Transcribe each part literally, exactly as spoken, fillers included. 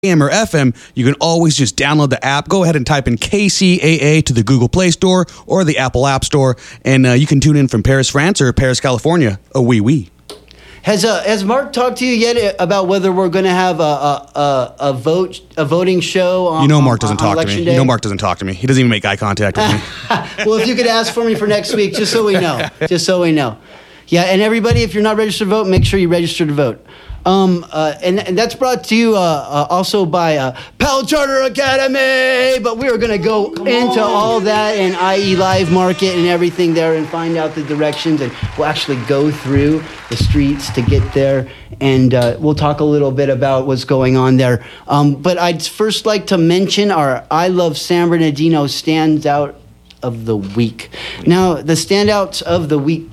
A M or F M, you can always just download the app. Go ahead and type in K C A A to the Google Play Store or the Apple App Store, and uh, you can tune in from Paris, France, or Paris, California. Oh, oui, oui. Has uh, has Mark talked to you yet about whether we're going to have a a, a a vote a voting show? On, you know, Mark doesn't on, on talk to me. Day? You know, Mark doesn't talk to me. He doesn't even make eye contact with me. Well, if you could ask for me for next week, just so we know, just so we know. Yeah, and everybody, if you're not registered to vote, make sure you register to vote. Um, uh, and, and that's brought to you uh, uh, also by uh, Pal Charter Academy. But we are going to go Come into on. all that and I E Live Market and everything there and find out the directions. And we'll actually go through the streets to get there. And uh, we'll talk a little bit about what's going on there. Um, but I'd first like to mention our I Love San Bernardino Standout of the Week. Now, the standouts of the week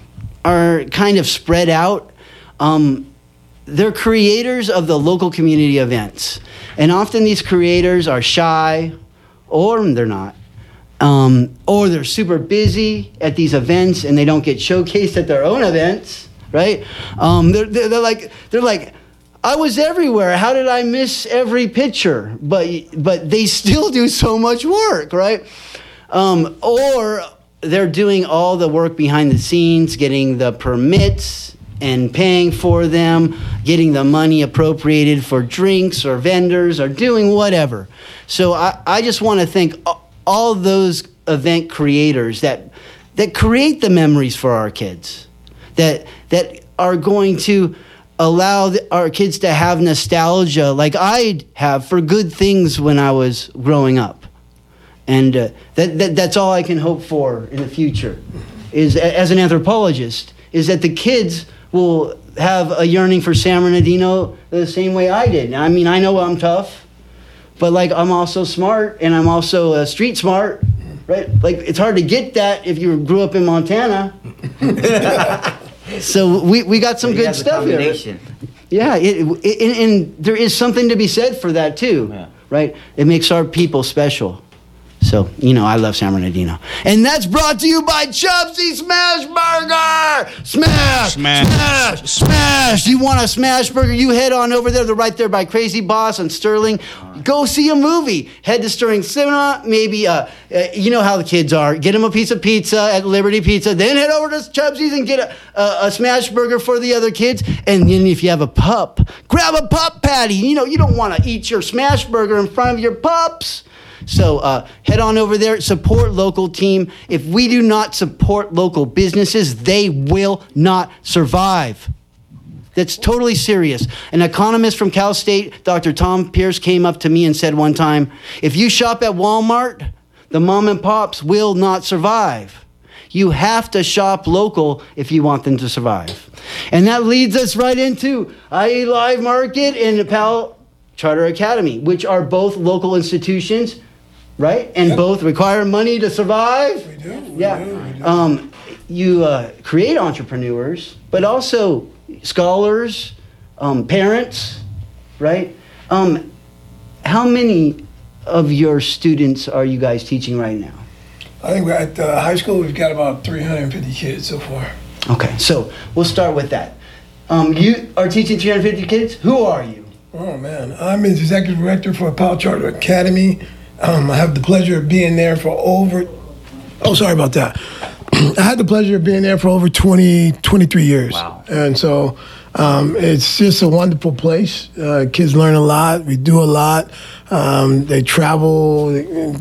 are kind of spread out. Um, They're creators of the local community events. And often these creators are shy, or they're not. Um, or they're super busy at these events and they don't get showcased at their own events, right? Um, they're, they're, they're like, they're like, I was everywhere. How did I miss every picture? But, but they still do so much work, right? Um, or they're doing all the work behind the scenes, getting the permits, and paying for them, getting the money appropriated for drinks or vendors or doing whatever. So I, I just want to thank all those event creators that that create the memories for our kids, that that are going to allow the, our kids to have nostalgia like I have for good things when I was growing up. And uh, that, that that's all I can hope for in the future, is as an anthropologist, is that the kids will have a yearning for San Bernardino the same way I did. I mean, I know I'm tough, but like I'm also smart and I'm also uh, street smart, right? Like it's hard to get that if you grew up in Montana. So we, we got some so good stuff here. Yeah, it, it, and, and there is something to be said for that too, yeah. Right? It makes our people special. So, you know, I love San Bernardino. And that's brought to you by Chubsy Smash Burger! Smash! Smash! Smash! Smash! You want a smash burger? You head on over there. They're right there by Crazy Boss and Sterling. Go see a movie. Head to Sterling Cinema. Maybe, uh, uh, you know how the kids are. Get them a piece of pizza at Liberty Pizza. Then head over to Chubsy's and get a, a, a smash burger for the other kids. And then if you have a pup, grab a pup patty. You know, you don't want to eat your smash burger in front of your pups. So uh, head on over there, support local team. If we do not support local businesses, they will not survive. That's totally serious. An economist from Cal State, Doctor Tom Pierce, came up to me and said one time, if you shop at Walmart, the mom and pops will not survive. You have to shop local if you want them to survive. And that leads us right into I E Live Market and the Pal Charter Academy, which are both local institutions. Right? And yep. Both require money to survive. We do. We yeah. do, we do. Um, you uh, create entrepreneurs, but also scholars, um, parents, right? Um, how many of your students are you guys teaching right now? I think we're at uh, high school, we've got about three hundred fifty kids so far. Okay, so we'll start with that. Um, you are teaching three hundred fifty kids? Who are you? Oh, man. I'm the executive director for Pal Charter Academy. Um, I have the pleasure of being there for over, oh, sorry about that. I had the pleasure of being there for over twenty, twenty-three years. Wow. And so um, it's just a wonderful place. Uh, kids learn a lot. We do a lot. Um, they travel,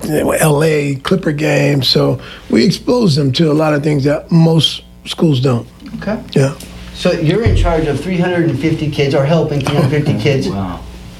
L A, Clipper games. So we expose them to a lot of things that most schools don't. Okay. Yeah. So you're in charge of three hundred fifty kids, or helping three hundred fifty kids. Wow.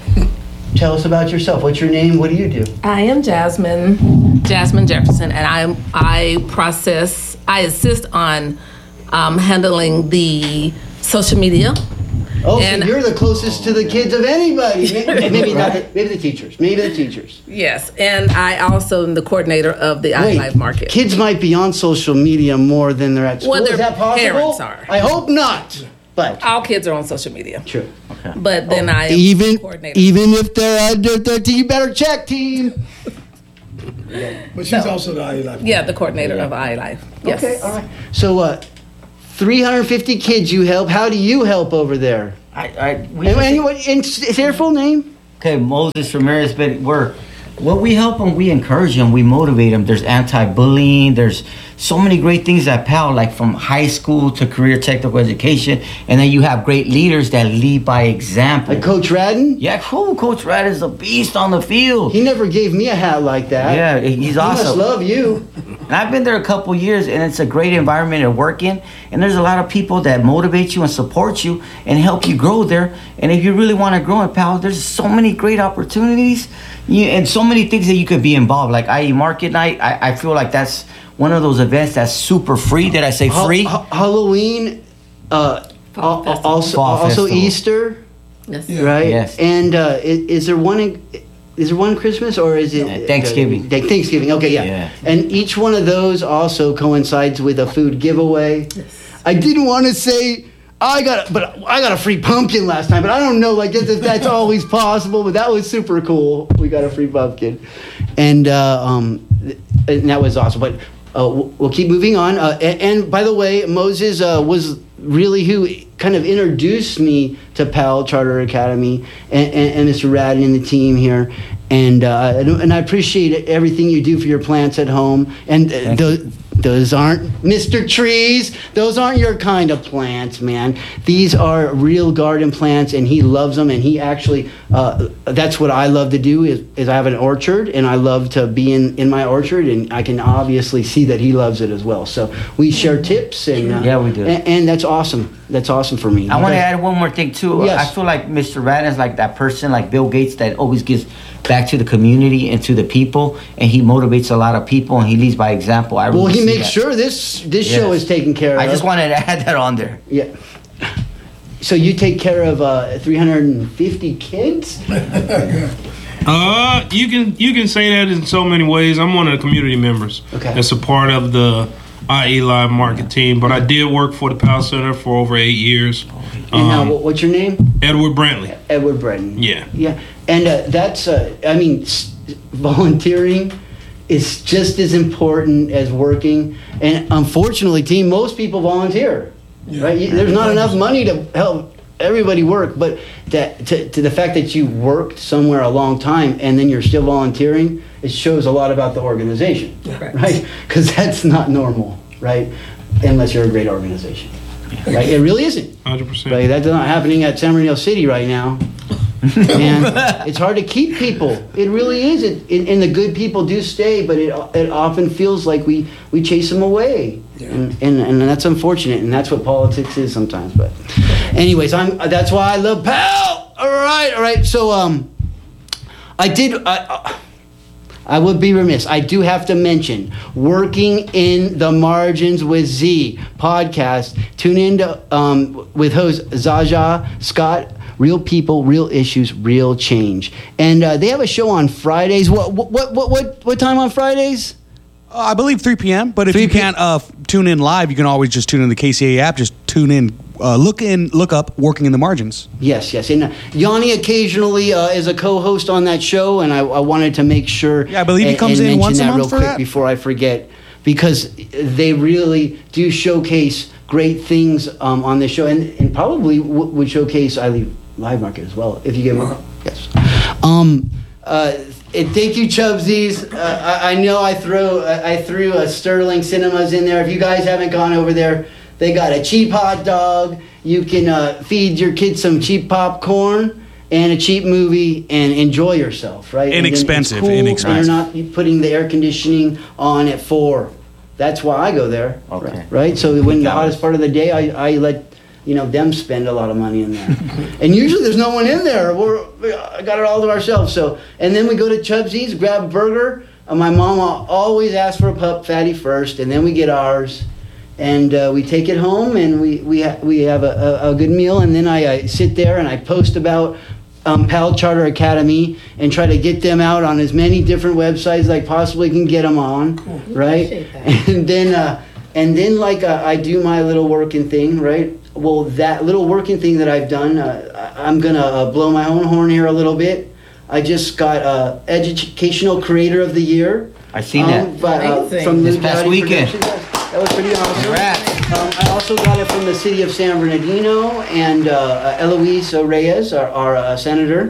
Tell us about yourself. What's your name? What do you do? I am Jasmine, Jasmine Jefferson, and I I process, I assist on um, handling the social media. Oh, and so you're the closest to the kids of anybody. Maybe, maybe not. The, maybe the teachers. Maybe the teachers. Yes, and I also am the coordinator of the I E Live Market. Kids might be on social media more than they're at school. Well, their Is that possible? parents are. I hope not. But all kids are on social media. True. Okay. But then oh, I am even the coordinator. Even if they're under thirteen, you better check, team. But she's no. also the I E Life. Yeah, the coordinator yeah. of I E Life. Yes. Okay, all right. So, uh, three hundred fifty kids you help. How do you help over there? I, I, we and, and, and say your full name. Okay, Moses Ramirez, but we're what we help them, we encourage them, we motivate them. There's anti-bullying. There's so many great things at P A L, like from high school to career technical education, and then you have great leaders that lead by example. Like Coach Radden? Yeah, cool. Coach Radden is a beast on the field. He never gave me a hat like that. Yeah, he's he awesome. He must love you. And I've been there a couple years, and it's a great environment to work in. And there's a lot of people that motivate you and support you and help you grow there. And if you really want to grow in P A L, there's so many great opportunities you, and so many things that you could be involved. Like I E Market Night, I, I feel like that's one of those events that's super free. Did I say free? Ha- ha- Halloween, uh, Fall al- festival. also Fall also festival. Easter, Yes. right? Yes. And uh, is, is there one? In, Is there one Christmas or is it Uh, Thanksgiving. Uh, Thanksgiving. Okay, yeah. Yeah. And each one of those also coincides with a food giveaway. Yes. I didn't want to say I got, but I got a free pumpkin last time. But I don't know, like if that's always possible. But that was super cool. We got a free pumpkin, and uh, um, and that was awesome. But uh, we'll keep moving on. Uh, and, and by the way, Moses uh, was really who kind of introduced me to P A L Charter Academy and, and, and Mister Radden and the team here. And, uh, and and I appreciate everything you do for your plants at home. And uh, those, those aren't Mister Trees. Those aren't your kind of plants, man. These are real garden plants, and he loves them. And he actually, uh, that's what I love to do is, is I have an orchard, and I love to be in, in my orchard, and I can obviously see that he loves it as well. So we share tips, and uh, Yeah, we do. And, and that's awesome. That's awesome for me. I want to add one more thing too. Yes. I feel like Mister Radden is like that person, like Bill Gates, that always gives back to the community and to the people, and he motivates a lot of people, and he leads by example. I Well, really he see makes that. sure this this Yes. show is taken care of. I just wanted to add that on there. Yeah. So you take care of uh, three hundred fifty kids? Uh, you can you can say that in so many ways. I'm one of the community members. Okay. That's a part of the I E Live Market team. But I did work for the P A L Center for over eight years. And now, Um, what- what's your name? Edward Brantley. Edward Brennan. Yeah. Yeah. And uh, that's, uh, I mean, s- volunteering is just as important as working. And unfortunately, team, most people volunteer. Right? You, there's not enough money to help everybody work, but that to, to the fact that you worked somewhere a long time and then you're still volunteering, it shows a lot about the organization, right? Because that's not normal, right? Unless you're a great organization, right? It really isn't. one hundred percent. Right, that's not happening at San Bernardino City right now. And it's hard to keep people. It really is. It, it, and the good people do stay, but it it often feels like we, we chase them away. And, and and that's unfortunate, and that's what politics is sometimes. But anyways, I'm that's why I love P A L. All right, all right. So um, I did. I, I would be remiss. I do have to mention Working in the Margins with Z podcast. Tune in to, um, with host Zaja Scott. Real people, real issues, real change. And uh, they have a show on Fridays. What what what what what time on Fridays? Uh, I believe three p.m. But if three you p- can't uh, f- tune in live, you can always just tune in the K C A app. Just tune in, uh, look in, look up Working in the Margins. Yes, yes. And uh, Yanni occasionally uh, is a co-host on that show, and I, I wanted to make sure. Yeah, I believe he and- comes and in mention once a that month real for quick that. before I forget, because they really do showcase great things um, on this show, and, and probably w- would showcase I Leave Live Market as well if you give them. Yes. Um. Uh. And thank you, Chubsies. Uh, I, I know I threw I threw a Sterling Cinemas in there. If you guys haven't gone over there, they got a cheap hot dog. You can uh, feed your kids some cheap popcorn and a cheap movie and enjoy yourself, right? And then it's Inexpensive, cool, inexpensive. And you're not putting the air conditioning on at four. That's why I go there. Okay. Right? So when the hottest part of the day, I, I let you know them spend a lot of money in there. And usually there's no one in there. We're, we I got it all to ourselves. So and then we go to Chubsy's, grab a burger. Uh, my mom always asks for a pup fatty first, and then we get ours. And uh, we take it home, and we we ha- we have a, a, a good meal. And then I, I sit there and I post about um, P A L Charter Academy and try to get them out on as many different websites as I possibly can get them on, right? Appreciate that. And then uh, and then like uh, I do my little working thing, right? Well, that little working thing that I've done, uh, I- I'm gonna uh, blow my own horn here a little bit. I just got uh, Educational Creator of the Year. I seen that. by, uh, Amazing. from This Lou past Dowdy weekend. Productions. That was pretty awesome. Congrats. Um, I also got it from the city of San Bernardino and uh, uh, Eloise Reyes, our, our uh, senator.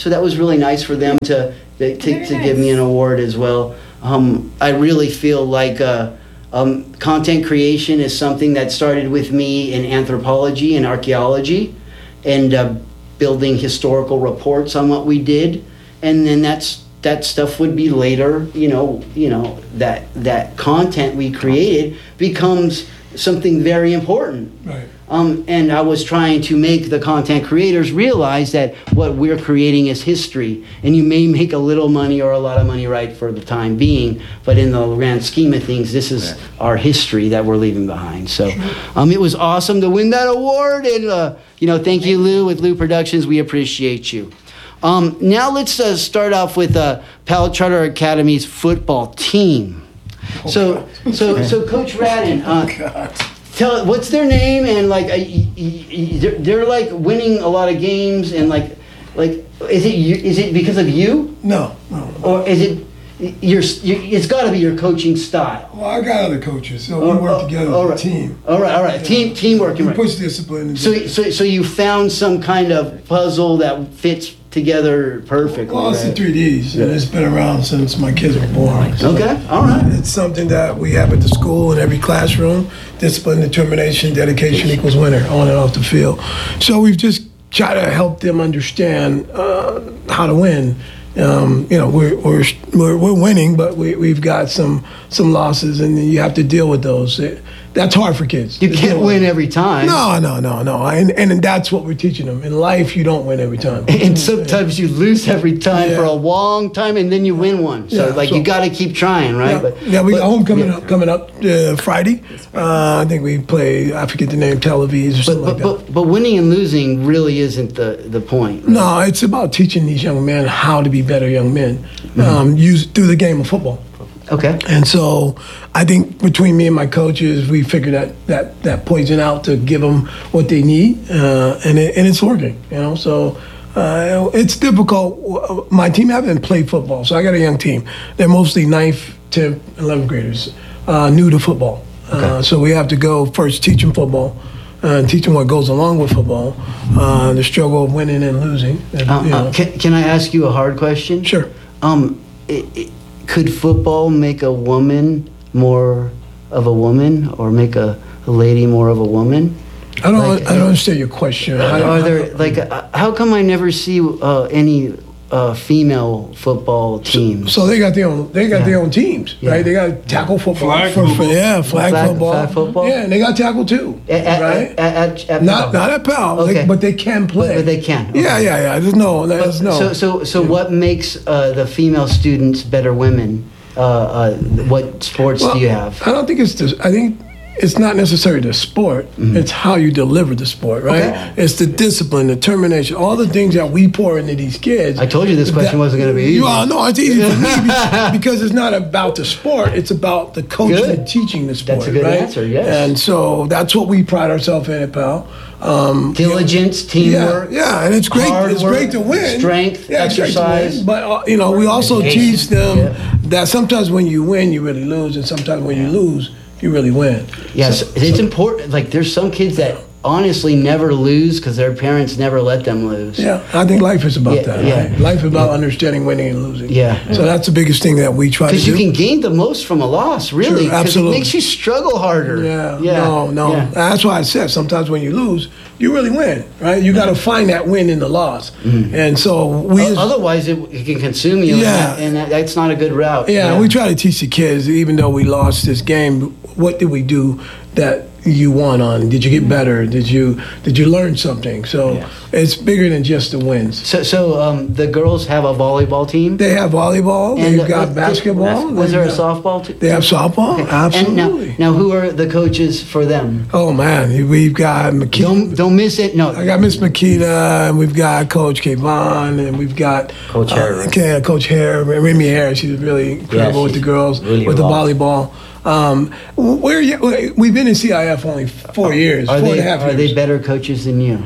so that was really nice for them to to, to, to give me an award as well. Um, I really feel like uh, um, content creation is something that started with me in anthropology and archaeology, and uh, building historical reports on what we did, and then that's that stuff would be later, you know, you know that that content we created becomes something very important. Right. Um, and I was trying to make the content creators realize that what we're creating is history, and you may make a little money or a lot of money right for the time being, but in the grand scheme of things, this is our history that we're leaving behind. So um, it was awesome to win that award, and uh, you know, thank you, Lou, with Lou Productions. We appreciate you. Um, now let's uh, start off with uh, Powell Charter Academy's football team. Oh, so, so, so, Coach Radin, uh, tell what's their name, and like uh, y- y- y- they're, they're like winning a lot of games, and like, like is it you, is it because of you, No, no. or is it your? your it's got to be your coaching style. Well, I got other coaches, so Oh, we work oh, together all as right. a team. All right, all right, team teamwork. We Right. push discipline. And So, so, so you found some kind of puzzle that fits together perfectly. well, it's the right? three Ds, and it's been around since my kids were born. So Okay, all right. it's something that we have at the school in every classroom. Discipline, determination, dedication equals winner, on and off the field. So we've just tried to help them understand uh, how to win. Um, you know, we're, we're we're we're winning, but we we've got some some losses, and you have to deal with those. It, that's hard for kids. You to can't deal with. win every time. No, no, no, no. And, and that's what we're teaching them. In life, you don't win every time. And sometimes you lose every time Yeah. for a long time, and then you win one. So, Yeah, like, so- you got to keep trying, right? Yeah, But yeah, we but- got homecoming yeah. up coming up uh, Friday. Uh, I think we play. I forget the name, Tel Aviv or But, something but, like that. but, but winning and losing really isn't the, the point. No, it's about teaching these young men how to be better young men, Mm-hmm. um, use through the game of football. Okay. And so, I think between me and my coaches, we figured that that, that poison out to give them what they need, uh, and it, and it's working. You know, so. Uh, it's difficult. My team haven't played football, so I got a young team. They're mostly ninth, tenth, eleventh graders, uh, new to football. Uh, so we have to go first teach them football, uh, teach them what goes along with football, uh, the struggle of winning and losing. And, Uh, you know. uh, can, can I ask you a hard question? Sure. Um, i i could football make a woman more of a woman, or make a, a lady more of a woman? I don't. Like, I don't understand your question. I- Are there like uh, how come I never see uh, any uh, female football teams? So they got their own. They got Yeah. their own teams, Yeah. right? They got tackle football. Flag for, for- football. yeah, flag, Flag- football. flag football? Yeah, and they got tackle too, At- at- right? at- at- at not Powell. not at Powell, Okay. they- but they can play. But they can, Yeah, okay. yeah, yeah. There's no. There's no. So so so what makes uh, the female students better women? Uh, uh, what sports Well, do you have? I don't think it's. The, I think it's not necessarily the sport. It's how you deliver the sport, right? Mm-hmm. Okay. It's the discipline, determination, all the things that we pour into these kids. I told you this question that- wasn't gonna be easy. You all know it's easy for me be- because it's not about the sport. It's about the coaching Good. and teaching the sport. That's a good right? answer, yes. And so that's what we pride ourselves in at Powell. Um, Diligence, yeah, teamwork. yeah, and it's great. hard It's work, great to win. strength, yeah, it's great to exercise. win. But uh, you know, we also Dedication, teach them yeah. that sometimes when you win, you really lose, and sometimes when you lose, you really win. Yes, So- it's important. Like, there's some kids that honestly never lose because their parents never let them lose. Yeah, I think life is about Yeah, that. yeah. Right? Life is about understanding winning and losing. Yeah. So that's the biggest thing that we try to Because do. you can gain the most from a loss, really. Sure, 'cause absolutely. It makes you struggle harder. Yeah, Yeah. no, no. Yeah. That's why I said sometimes when you lose, you really win, right? You got to find that win in the loss, and so we. O- Otherwise, it, it can consume you, Yeah. and, that, and that, that's not a good route. yeah, we try to teach the kids, even though we lost this game, what did we do that you won on? Did you get better? Did you did you learn something? So it's bigger than just the wins. So, so um, the girls have a volleyball team. They have volleyball. And, They've got uh, basketball. Was they've there a got- softball too? They have softball. Okay. Absolutely. And now, now, who are the coaches for them? Oh man, we've got Makita. Don't don't miss it. No, I got Miss Makita, and we've got Coach Kayvon, and we've got Coach Hare, uh, right? okay, Coach Hare, Remy Hare. She's really incredible with the she's girls, really with the involved. volleyball. Um, we're we've been in C I F only four years, are four they and a half are years. they better coaches than you?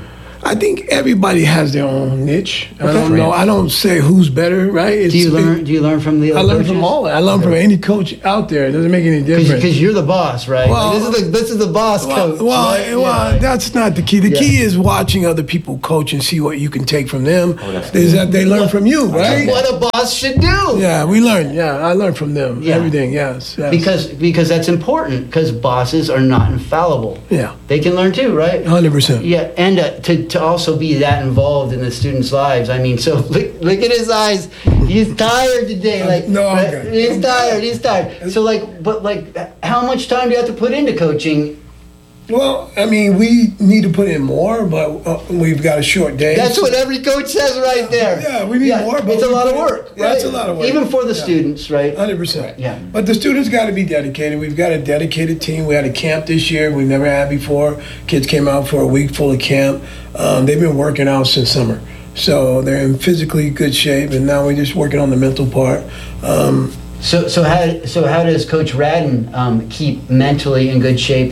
I think everybody has their own niche. I don't Okay. know. I don't say who's better, right? It's, Do you learn? Do you learn from the I other learn coaches? from all. I learn from any coach out there. It doesn't make any difference. Because you're the boss, right? Well- Like, this is the this is the boss Well, coach. well, right? well Yeah. that's not the key. The Yeah. key is watching other people coach and see what you can take from them. Oh, that's is that they learn from you, right? What a boss should do. Yeah, we learn. Yeah, I learn from them. Yeah. Everything. Yes. yes. Because because that's important. Because bosses are not infallible. yeah, They can learn too, right? hundred percent. Yeah, and uh, to, to also be that involved in the students' lives. I mean, so look, look at his eyes. He's tired today. Like, No, I'm right? good. He's tired. He's tired. So, like, but like, how much time do you have to put into coaching? Well, I mean, we need to put in more, but uh, we've got a short day. That's what every coach says right there. Yeah, we need more, but It's a we lot of put in- work. yeah, it's right? a lot of work. Even for the Yeah. students, right? Hundred percent. Yeah. But the students got to be dedicated. We've got a dedicated team. We had a camp this year we never had before. Kids came out for a week full of camp. Um, they've been working out since summer, so they're in physically good shape. And now we're just working on the mental part. Um, So, so how so how does Coach Radden um, keep mentally in good shape?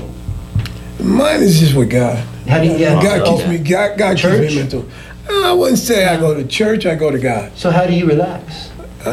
mine is just with God. How do you? Yeah, God keeps oh. me. God, God keeps Church? me mental. I wouldn't say I go to church. I go to God. So how do you relax?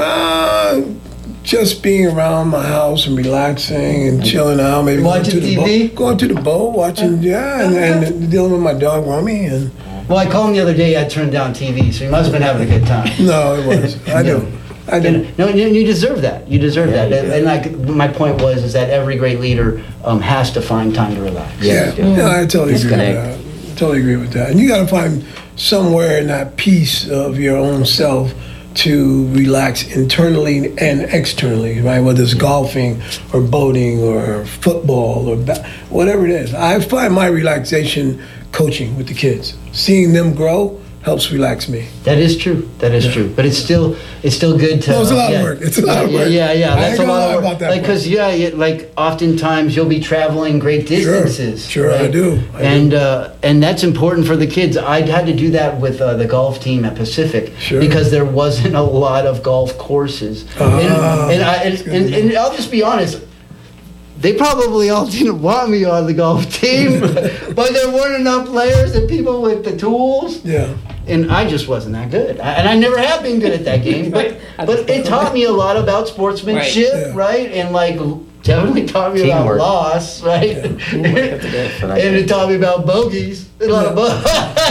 Uh, just being around my house and relaxing and chilling out, maybe Watching going to the T V? boat, going to the boat, watching, yeah, and, and dealing with my dog Rummy. And Well, I called him the other day. I turned down T V, so he must have been having a good time. no, it was. I do, I You do. know, no, you, you deserve that. You deserve Yeah, that. you And, do. and like my point was, is that every great leader um, has to find time to relax. Yeah, yeah, I totally agree with Disconnect. that. Totally agree with that. And you got to find somewhere in that piece of your own self to relax internally and externally, right? Whether it's golfing or boating or football or ba- whatever it is. I find my relaxation coaching with the kids. Seeing them grow helps relax me. That is true. That is true. But it's still it's still good to. No, it's a uh, lot of yeah. work. It's a lot of Yeah, work. Yeah, yeah. I That's ain't a gonna lot lie of work. about that Like, part. cause yeah, you, like oftentimes you'll be traveling great distances. sure, I do. I and do. Uh, and that's important for the kids. I had to do that with uh, the golf team at Pacific Sure. because there wasn't a lot of golf courses. Ah, and and, I, and, that's good and, to know. and I'll just be honest. They probably all didn't want me on the golf team, but there weren't enough players and people with the tools. Yeah. And I just wasn't that good, I, and I never have been good at that game. But but it taught me a lot about sportsmanship, Right. right? Yeah. And like definitely taught me Teamwork. about loss, right? Teamwork, that's good for that and it game. taught me about bogeys. A lot of bo-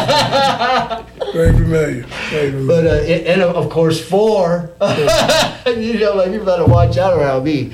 Very familiar. Very familiar. But uh, and and of course four. You know, like you better watch out around me.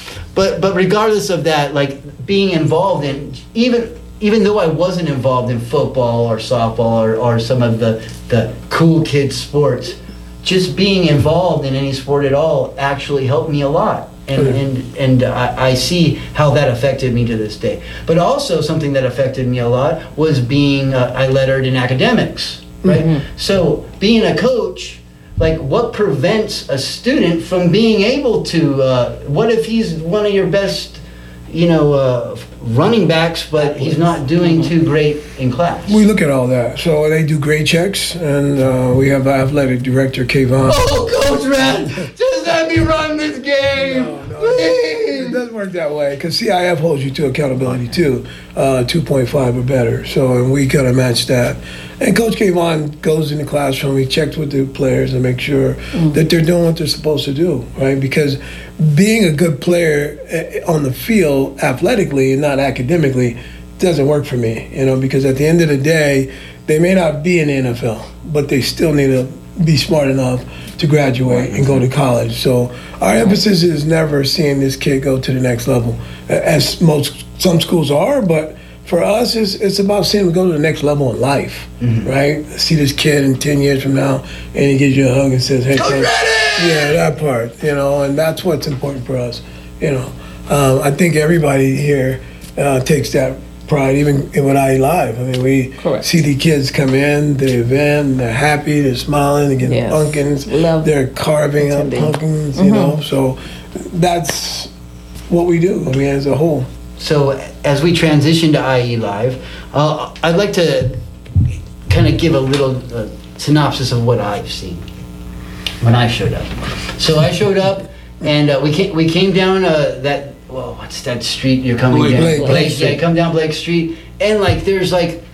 But but regardless of that, like being involved in even even though I wasn't involved in football or softball or, or some of the the cool kids sports, just being involved in any sport at all actually helped me a lot. And and and I, I see how that affected me to this day. But also something that affected me a lot was being uh, I lettered in academics, right? So being a coach. Like, what prevents a student from being able to? Uh, what if he's one of your best, you know, uh, running backs, but he's not doing too great in class? We look at all that. So they do grade checks, and uh, we have our athletic director, Kayvon. Oh, Coach Red, just let me run this game, No, no, it please. doesn't work that way because C I F holds you to accountability too, uh, two point five or better. So and we kind of match that. And Coach Kayvon goes in the classroom. He checks with the players and makes sure that they're doing what they're supposed to do, right? Because being a good player eh, on the field athletically and not academically doesn't work for me, you know. Because at the end of the day, they may not be in the N F L, but they still need to be smart enough to graduate and go to college. So our emphasis is never seeing this kid go to the next level, as most some schools are. But for us, it's, it's about seeing him go to the next level in life, right? See this kid in ten years from now, and he gives you a hug and says, "Hey, coach." Yeah, that part, you know, and that's what's important for us, you know. Um, I think everybody here uh, takes that pride, even with I E Live. I mean, we Correct. see the kids come in, the event, they're happy, they're smiling, they're getting Yes. pumpkins, Love they're carving up attending. pumpkins, you know. So that's what we do, I mean, as a whole. So as we transition to I E Live, uh, I'd like to kind of give a little uh, synopsis of what I've seen when I showed up. So I showed up, and uh, we came we came down uh, that well, what's that street you're coming Blake. down? Blake. Blake, yeah, come down Blake Street, and like there's like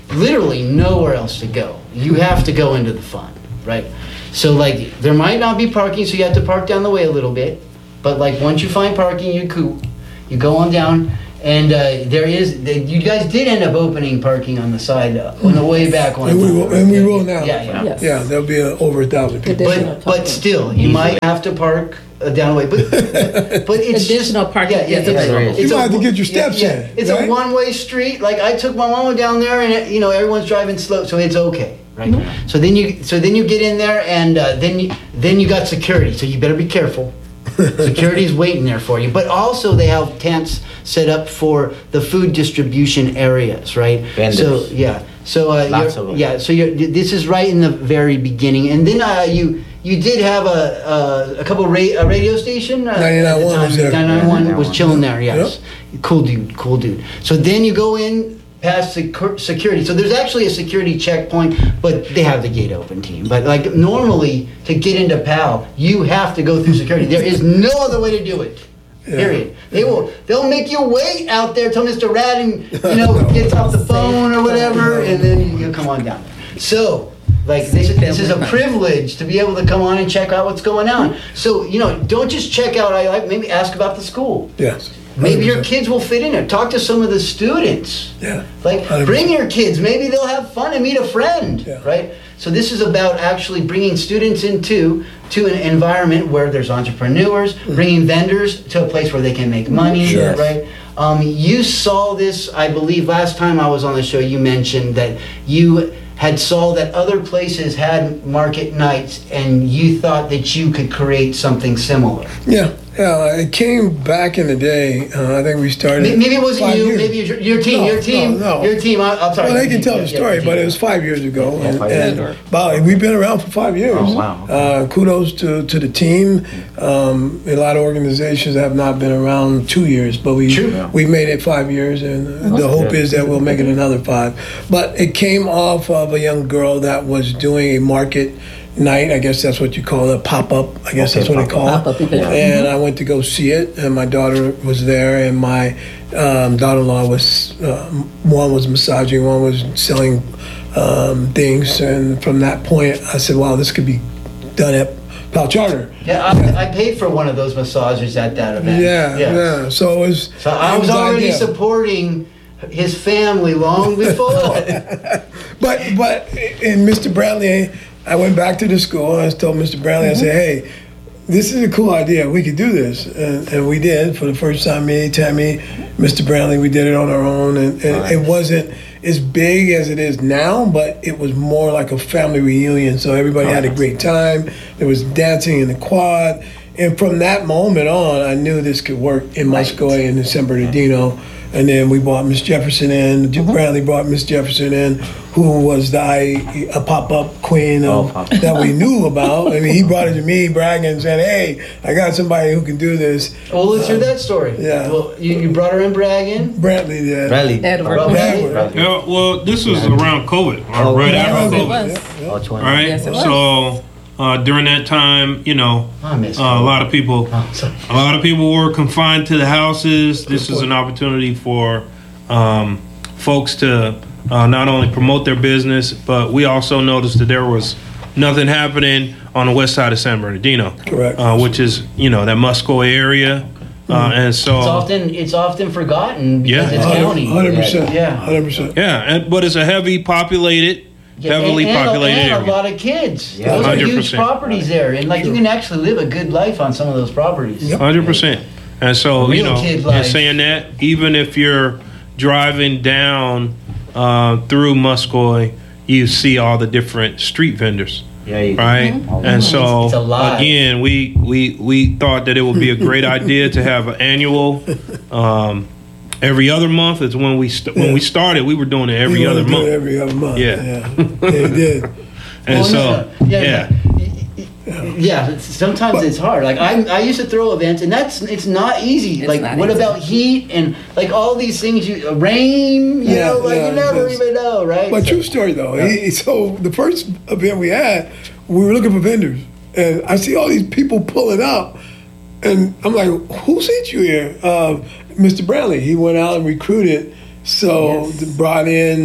literally nowhere else to go. You have to go into the fun, right? So like there might not be parking, so you have to park down the way a little bit. But like once you find parking, you cool, you go on down, and uh, there is. They, you guys did end up opening parking on the side uh, on the way back. On And we will, and we will now. Yeah, yeah. Yes. Yeah, there'll be uh, over a thousand people. But but still, you might have to park uh, down the way. But but, but it's Additional just, parking Yeah, yeah, is it's, available. it's You might a- have to get your yeah, steps yeah. in, It's right? a one-way street. Like I took my mama down there, and it, you know everyone's driving slow, so it's okay, right? Mm-hmm. So then you so then you get in there, and uh, then you then you got security, so you better be careful. Security's waiting there for you, but also they have tents set up for the food distribution areas, right? Vendors. So yeah, so uh, Lots you're- of them. yeah, so you're, this is right in the very beginning, and then uh, you you did have a a, a couple ra- a radio station. Uh, at the ninety-nine point one time. was there. ninety-nine point one was Yeah. chilling there. Yes, cool dude, cool dude. So then you go in past secu- security. So there's actually a security checkpoint, but they have the gate open, team. But like normally to get into P A L, you have to go through security. There is no other way to do it. Period. They will. They'll make you wait out there till Mister Radden, you know, gets off the phone or whatever, and then you come on down. So, like this, this is a privilege to be able to come on and check out what's going on. So, you know, don't just check out. I like maybe ask about the school. Yes. Maybe your one hundred percent. kids will fit in there. Talk to some of the students. Yeah. Like, one hundred bring percent. your kids. Maybe they'll have fun and meet a friend, Yeah. right? So this is about actually bringing students into to an environment where there's entrepreneurs, bringing vendors to a place where they can make money, Sure. right? Um, you saw this, I believe, last time I was on the show. You mentioned that you had saw that other places had market nights, and you thought that you could create something similar. Yeah, yeah. It came back in the day. Uh, I think we started. Maybe maybe it wasn't five you. years. Maybe your, your team. No, your team. no, no. Your team. I, I'm sorry. Well, they can tell Yeah, the yeah, story, your but team. it was five years ago, and, five years and ago. wow, we've been around for five years. Oh, wow. Uh, kudos to, to the team. Um, a lot of organizations have not been around two years, but we True. we made it five years, and uh, the hope good. is that we'll make it another five. But it came off of a young girl that was doing a market night. I guess that's what you call it, pop up. I guess Okay, that's what they call pop-up it. event. And I went to go see it, and my daughter was there, and my um, daughter-in-law was uh, one was massaging, one was selling um, things, and from that point, I said, "Wow, this could be done at Pal Charter." Yeah, I, I paid for one of those massages at that event. Yeah, yeah. So it was. So I it was the already idea. supporting his family long before. But but in Mister Bradley, I went back to the school and I told Mister Bradley, I said, "Hey, this is a cool idea. We could do this," and, and we did for the first time. Me, Tammy, Mister Bradley, we did it on our own, and, and Nice. it wasn't as big as it is now, but it was more like a family reunion. So everybody had a great time. There was dancing in the quad, and from that moment on, I knew this could work in Muscoe and in San Bernardino. And then we brought Miss Jefferson in. Mm-hmm. Bradley brought Miss Jefferson in, who was the I, a pop-up queen of, Oh, pop- that we knew about. I mean, he brought it to me, bragging, and saying, "Hey, I got somebody who can do this." Well, let's hear that story. Yeah. Well, you, you brought her in bragging. Bradley did. Bradley. Edward. Well, Edward. Bradley. Yeah, well, this was around COVID, uh, Oh, right yeah. after It COVID, was. Oh, twenty. right? Yes, it was. So uh, during that time, you know, I miss uh, a lot of people, Oh, sorry. a lot of people were confined to the houses. This is an opportunity for um, folks to uh, not only promote their business, but we also noticed that there was nothing happening on the west side of San Bernardino, Correct. uh, which is you know that Muscoe area, uh, and so It's often it's often forgotten because Yeah. it's county. Hundred percent. Yeah. Hundred percent. yeah, and, but it's a heavy populated, Yeah, heavily and, and, populated and area. a lot of kids. Yeah. Those are one hundred huge percent. properties there, and like you can actually live a good life on some of those properties. Hundred percent. And so you Real know, kid in life. saying that, even if you're driving down uh, through Muscoe, you see all the different street vendors, Yeah, you right? And so It's alive. again, we we we thought that it would be a great idea to have an annual. Um, every other month is when we st- when we started. We were doing it every He other wanted to do it month, Every other month. Yeah. Yeah. Yeah, he did. and Well, so no, no. yeah. yeah, yeah. it's- Sometimes it's hard. Like I, I used to throw events, and that's it's not easy. It's like not what easy. about heat and like all these things? You uh, rain, you Yeah, know, like yeah, you never yes. even know, right? But So- true story though. He, so the first event we had, we were looking for vendors, and I see all these people pulling up, and I'm like, "Who sent you here?" Uh, Mister Bradley. He went out and recruited, so Yes. brought in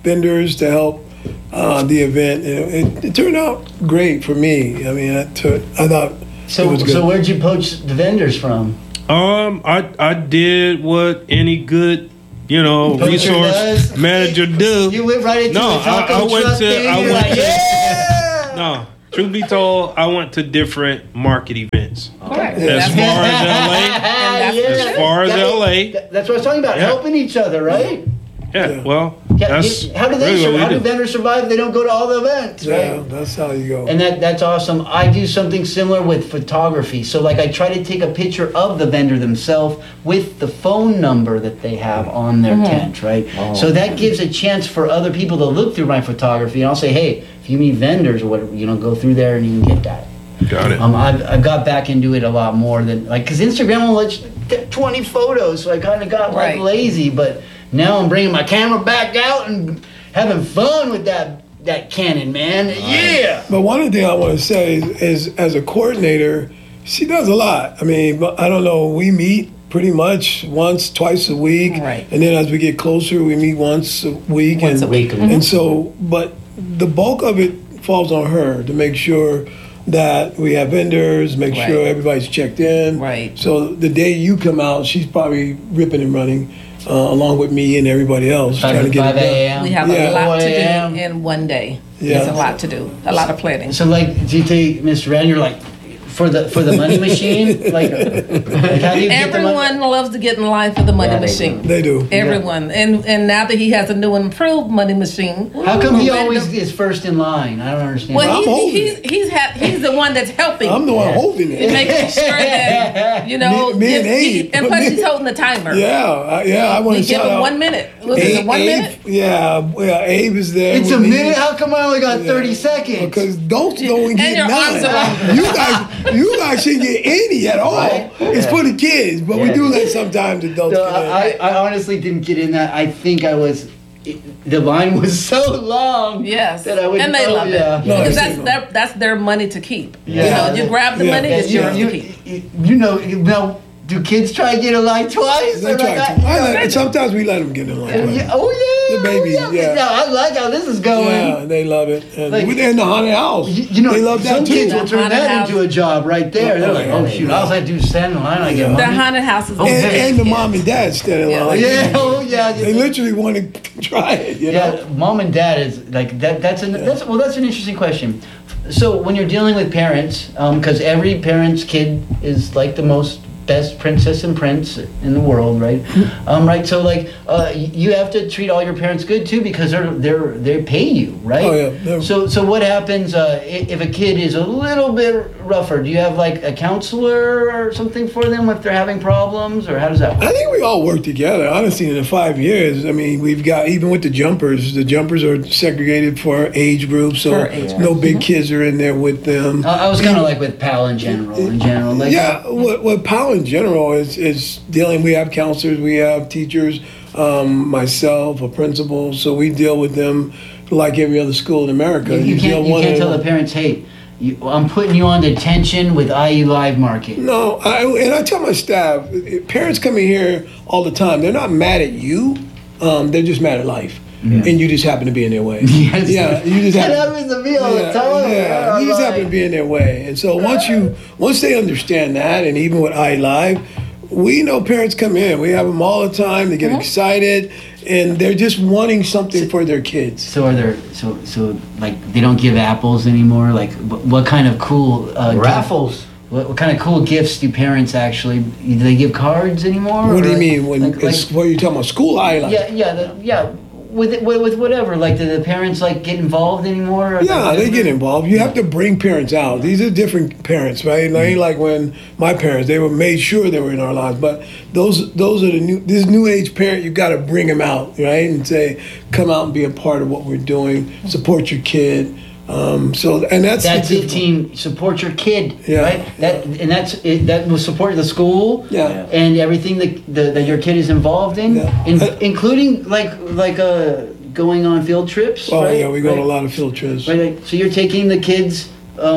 vendors to help uh, the event. It, it, it turned out great for me. I mean, I, took, I thought it So, was good. so where'd you poach the vendors from? Um, I I did what any good, you know, Poacher resource does? manager do. You went right into No, the taco I- I went truck to- thing. I You're went like, to- yeah. No, truth be told, I went to different market events. Correct. As That's far what- as L A, that's Yeah. as far as That- L A, that- That's what I was talking about. Yeah. Helping each other, right? yeah. Well, Yeah, that's you- how do they? really sur- what how we do vendors survive if they don't go to all the events? Yeah, Right? that's how you go. And that that's awesome. I do something similar with photography. So like I try to take a picture of the vendor themselves with the phone number that they have on their tent, right? So that gives a chance for other people to look through my photography, and I'll say, hey, if you meet vendors or whatever, you know, go through there and you can get that. Got it. Um, I've, I've got back into it a lot more than like because Instagram will let you get twenty photos, so I kind of got like Right. lazy. But now I'm bringing my camera back out and having fun with that that Canon, man. Yeah. But one of the things I want to say is, is, as a coordinator, she does a lot. I mean, but I don't know. We meet pretty much once, twice a week, Right. and then as we get closer, we meet once a week. Once and, a week. And so, but the bulk of it falls on her to make sure that we have vendors, make Right. sure everybody's checked in. Right. So the day you come out, she's probably ripping and running, uh, along with me and everybody else, trying to get it five done. a.m. We have Yeah. a lot to four a.m. do in one day. Yeah. It's a lot to do. A lot of planning. So like, do you take Mister Rand? You're like, for the for the money machine, like, like how do you get the money? Everyone loves to get in line for the money Yeah, they machine. They do. Everyone, and and now that he has a new and improved money machine, How come he Random- always is first in line? I don't understand. Well, I'm he, holding he's it. he's ha- he's the one that's helping. I'm the one Yeah. holding it. making sure that you know. Me- me and he- Abe. and plus Me- he's holding the timer. Yeah, I- yeah. I want We to give shout him out. one minute. Was it Abe- one Abe- minute? Yeah, yeah. Abe is there. It's with a me. minute. How come I only got Yeah. thirty seconds? Because don't don't And get your arms none. around. You guys, you guys shouldn't get any at all. It's for the kids, but we Yeah. do let sometimes adults So get in. I, I honestly didn't get in that. I think I was. It, the line was so long. Yes, That I would. and they oh, love yeah. it No, because it's that's illegal. their that's their money to keep. Yeah. You know, you grab the Yeah. money, Yeah, it's you, yours you, to keep. you, you know, now, do kids try to get a line twice? They Or try like to. I- I let, sometimes we let them get in line. Yeah, oh yeah, The babies, oh, yeah. No, I like how this is going. Yeah, they love it. And Like- we're in the haunted house. You, you know, they love some that too. kids will turn Haunted that house. into a job right there. They're Oh, like, yeah, oh shoot, yeah. all I have to do is stand in line. I get Yeah. The money. haunted house is Oh, and, very and the kids. mom and dad standing Yeah. line. Yeah, oh yeah. They literally want to try it. You know? Yeah, mom and dad is like that. That's an that's well, that's an interesting question. So when you're dealing with parents, because every parent's kid is like the most best princess and prince in the world, right? Um, right. So like, uh, y- you have to treat all your parents good too because they're they're they pay you, right? Oh, yeah. They're- So so what happens uh, i- if a kid is a little bit rougher? Do you have like a counselor or something for them if they're having problems, or how does that work? I think we all work together. Honestly, in the five years, I mean, we've got even with the jumpers. The jumpers are segregated for age groups, so For age no big kids are in there with them. I, I was kind of like with Pal in general. In general, like Yeah, what, what POW in general is is dealing. We have counselors, we have teachers, um, myself, a principal, so we deal with them like every other school in America. You, you deal can't, you one can't at a tell the time. parents, hey, you, I'm putting you on detention with I U Live Market. No, I, and I tell my staff, parents come in here all the time. They're not mad at you. Um, they're just mad at life, and you just happen to be in their way. Yes. Yeah, you just That happen. happens to me all Yeah, the time. yeah, you just I'm happen to like- be in their way, and so once you once they understand that, and even with iLive, we know parents come in. We have them all the time. They get excited, and they're just wanting something for their kids. So are there, so, so like, they don't give apples anymore? Like, what, what kind of cool... Uh, Raffles. gift- what, what kind of cool gifts do parents actually... Do they give cards anymore? What do Or you like- mean when like- it's, like- what are you talking about? School iLive? Yeah, yeah, the, yeah. With, it, with with whatever, like, do the parents like get involved anymore? Or Yeah, like, they get involved. You have to bring parents out. These are different parents, right? It ain't like when my parents, they were made sure they were in our lives. But those those are the new, this new age parent, you got to bring them out, right? And say, come out and be a part of what we're doing. Support your kid. Um, so, and that's the That's it, difficult- team. Support your kid, Yeah, right? That and that's it, that will support the school, Yeah. and everything that the, that your kid is involved in, Yeah. in Uh, including like like uh going on field trips. Oh right? yeah, we go right? on a lot of field trips. Right, like, so you're taking the kids um,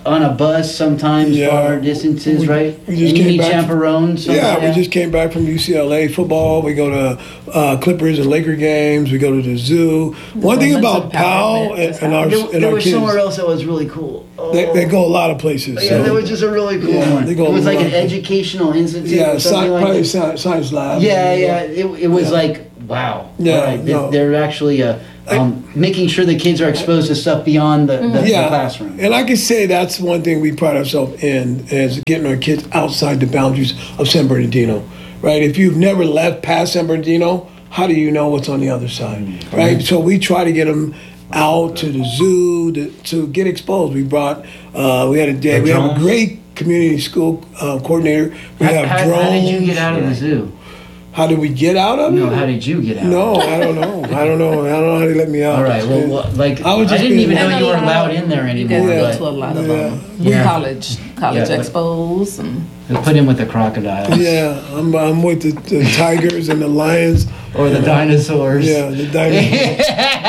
on a bus sometimes, Yeah. far distances, We- right? we just and you came need back- chaperones. Yeah, sometimes, we just came back from U C L A football. We go to uh, Clippers and Laker games. We go to the zoo. One thing women's about Powell empowerment and, is and our There, and there our was kids, somewhere else that was really cool. Oh. they, they go a lot of places. Yeah, so. there was just a really cool Yeah, one. they go It was a like lot an of- educational institute. Yeah, or something sci- like probably that. science, science lab. Yeah, yeah. It, it was Yeah. like, wow. Yeah, Right. They, no. They're actually uh, um, making sure the kids are exposed to stuff beyond the, the, Yeah, the classroom. and I can say that's one thing we pride ourselves in is getting our kids outside the boundaries of San Bernardino, right? If you've never left past San Bernardino, how do you know what's on the other side, right? So we try to get them out to the zoo to, to get exposed. We brought, uh, we had a day, The we have a drones? great community school uh, coordinator. We How, have how, drones. how did you get out of the zoo? How did we get out of No, it? how did you get out? No, I don't know. I don't know. I don't know how they let me out. All right. Well, well like I I, was just didn't even being- know you were allowed in there You anymore. guys Yeah. go to a lot of Yeah. them. Yeah. College, college Yeah, but- expos, and But put in with the crocodiles Yeah, I'm, I'm with the, the tigers and the lions. or the dinosaurs. Yeah, the dinosaurs.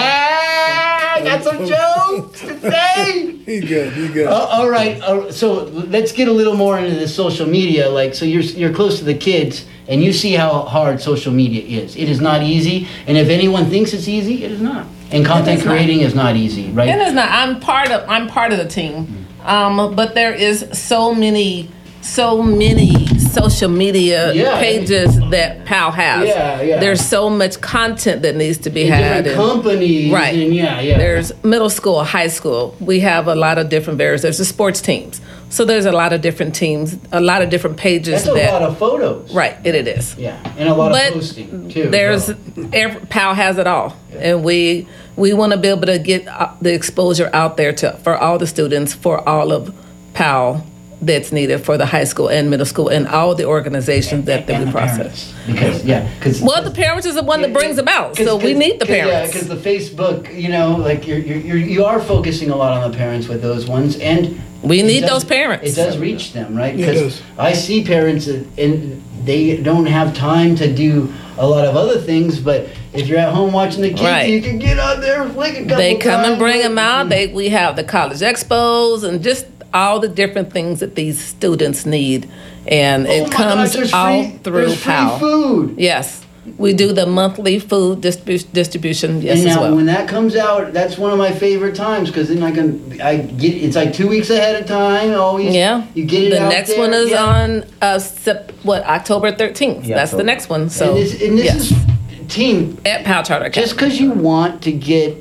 I got some jokes to say. He good. He good. Uh, all right. Uh, so let's get a little more into the social media. Like, so you're you're close to the kids, and you see how hard social media is. It is not easy, and if anyone thinks it's easy, it is not. And content is not. creating is not easy, right? And it's not. I'm part of. I'm part of the team, um, but there is so many, so many social media Yeah. pages that P A L has. Yeah, yeah. There's so much content that needs to be And had. different and- companies, Right. And yeah, yeah. There's middle school, high school. We have a lot of different various. There's the sports teams. So there's a lot of different teams, a lot of different pages That's a that. lot of photos. Right. It, it is. Yeah, and a lot But of posting too. There's so. every, P A L has it all, and we we want to be able to get uh, the exposure out there to for all the students, for all of P A L that's needed for the high school and middle school and all the organizations that, that And we the process. parents. Because yeah, because Well, the parents is the one that brings them out, so we need the Yeah, parents. because the Facebook, you know, like you're, you're, you're you are focusing a lot on the parents with those ones, and We it need does- those parents. It does reach them, right? Yeah, it Because does. I see parents that- and they don't have time to do a lot of other things, but if you're at home watching the kids, Right. you can get out there, flick a couple They come and times. bring them out. They we have the college expos and just all the different things that these students need, and Oh it my comes gosh, there's all free- through there's P A L. free food. Yes, we do the monthly food distribu- distribution. Yes, And as now, well. when that comes out, that's one of my favorite times because then I can, I get it's like two weeks ahead of time. Always, Yeah. you get it The out next there, one is yeah. on uh, sep- what October thirteenth. Yeah, That's the October. next one. So and this, and this yes, is team. at P A L Charter Academy. Just because you want to get,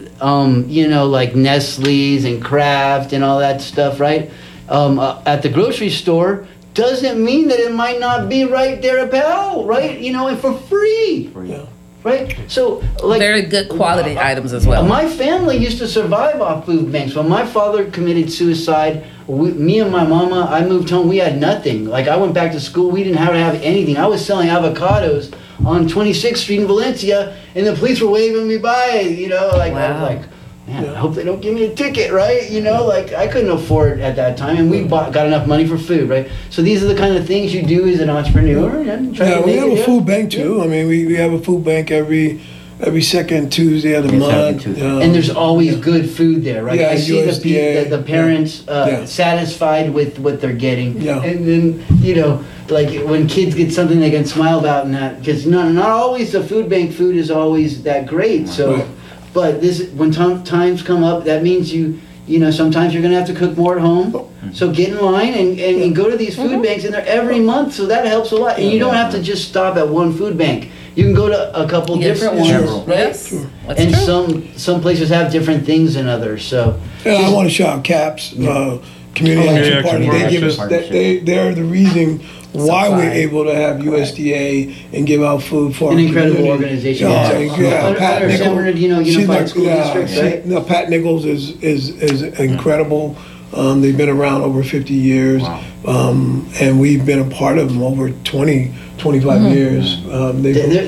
um, you know, like Nestle's and Kraft and all that stuff, right? Um, uh, at the grocery store doesn't mean that it might not be right there at P A L, right? You know, and for free, right? So, like Very good quality items as well. My family used to survive off food banks. When my father committed suicide, we, me and my mama, I moved home. We had nothing. Like I went back to school. We didn't have to have anything. I was selling avocados on twenty-sixth Street in Valencia, and the police were waving me by. You know, like I Wow. was like, man, I hope they don't give me a ticket, right? You know, like I couldn't afford at that time, and we bought, got enough money for food, right? So these are the kind of things you do as an entrepreneur. And try Yeah, to we make have it, a yeah. food bank too. I mean, we, we have a food bank every every second Tuesday of the Yes, every month. Tuesday. Um, And there's always good food there, right? Yeah, I see the, U S D A, pe- the, the parents uh, yeah. satisfied with what they're getting. Yeah. And then, you know, like when kids get something they can smile about and that, because not, not always the food bank food is always that great. So, Right. but this, when tom- times come up, that means you, you know, sometimes you're going to have to cook more at home. So get in line and, and, and go to these food banks, and they're every month, so that helps a lot. And you don't have to just stop at one food bank. You can go to a couple Yes, different sure. ones, right? Yes, that's And true. some some places have different things than others. So And I want to shout out CAPS, uh, Community Oh, Action yeah, Partner. They Community give us, Action they, they, they're the reason why Supply. we're able to have U S D A and give out food for An our incredible community. organization. Yeah, Yeah. yeah, Under- Pat under San Nichols- Bernardino she's Unified like- School yeah, District, she- right? No, Pat Nichols is is is incredible. Um, they've been around over fifty years, Wow. um, and we've been a part of them over twenty, twenty-five years. Um, they've, They're, they're